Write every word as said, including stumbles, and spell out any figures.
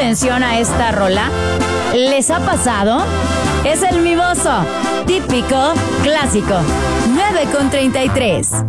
atención a esta rola? ¿Les ha pasado? Es el Mi Bozo, típico clásico. nueve con treinta y tres.